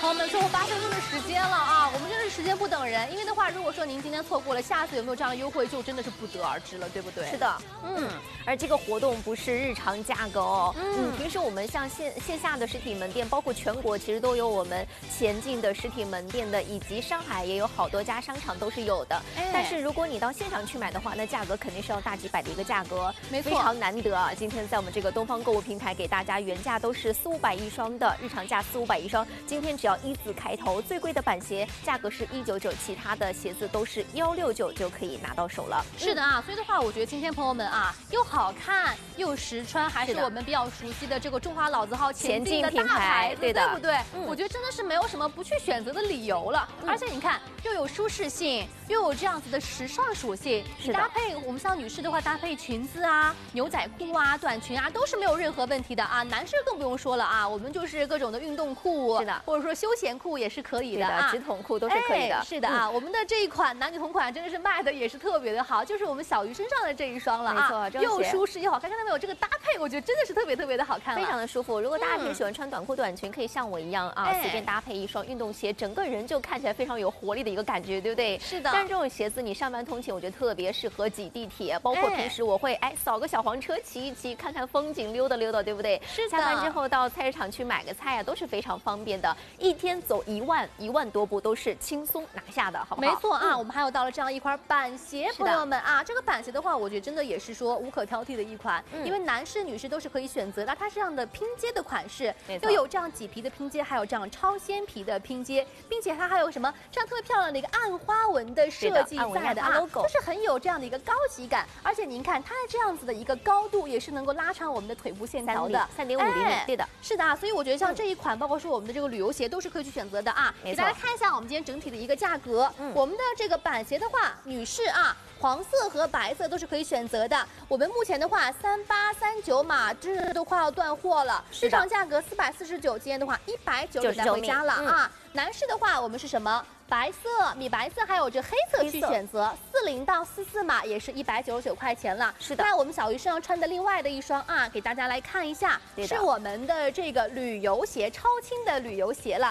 朋友们，最后8分钟的时间了啊，我们真的是时间不等人。因为的话，如果说您今天错过了，下次有没有这样的优惠，就真的是不得而知了，对不对？ 是的，而这个活动不是日常价格哦，平时我们像线下的实体门店，包括全国其实都有我们前进的实体门店的，以及上海也有好多家商场都是有的。但是如果你到现场去买的话，那价格肯定是要大几百的一个价格， 没错， 非常难得啊！今天在我们这个东方购物平台给大家原价都是400-500一双的，日常价400-500一双，今天只要1字开头，最贵的板鞋价格是199，其他的鞋子都是169就可以拿到手了。 是的啊，所以的话，我觉得今天朋友们啊，又好看又实穿，还是我们比较熟悉的这个中华老字号前进的大牌子，对不对？我觉得真的是没有什么不去选择的理由了。而且你看，又有舒适性，又有这样子的时尚属性，你搭配我们像女士的话，搭配裙子啊、牛仔裤啊、短裙啊，都是没有任何问题的啊。男士更不用说了啊，我们就是各种的运动裤，是的，或者说休闲裤也是可以的啊， 直筒裤都是可以的。 是的啊，我们的这一款男女同款真的是卖的也是特别的好，就是我们小鱼身上的这一双了啊，又舒适又好看，看到没有？这个搭配我觉得真的是特别的好看， 非常的舒服。如果大家挺喜欢穿短裤短裙，可以像我一样啊，随便搭配一双运动鞋，整个人就看起来非常有活力的一个感觉，对不对？是的。但是这种鞋子你上班通勤，我觉得特别适合挤地铁，包括平时我会扫个小黄车骑一骑，看看风景，溜达溜达，对不对？是的。下班之后到菜市场去买个菜啊，都是非常方便的，一天走1万多步都是轻松拿下的，好不好？ 没错啊，我们还有到了这样一款板鞋，朋友们啊，这个板鞋的话，我觉得真的也是说无可挑剔的一款，因为男士女士都是可以选择的，它是这样的拼接的款式，又有这样麂皮的拼接，还有这样超纤皮的拼接，并且它还有什么这样特别漂亮的一个暗花纹的设计在的啊，就是很有这样的一个高级感，而且您看它这样子的一个高度也是能够拉长我们的腿部线条的 3.5厘米，对的， 是的啊，所以我觉得像这一款，包括说我们的这个旅游鞋都是可以去选择的啊。给大家看一下我们今天整体的一个价格，我们的这个板鞋的话，女士啊，黄色和白色都是可以选择的。我们目前的话，3839码，真的都快要断货了，市场价格449，今天的话190带回家了啊。男士的话，我们是什么？白色、米白色，还有这黑色去选择，40到44码也是199块钱了。是的。那我们小鱼身上穿的另外的一双啊，给大家来看一下，是我们的这个旅游鞋，超轻的旅游鞋了。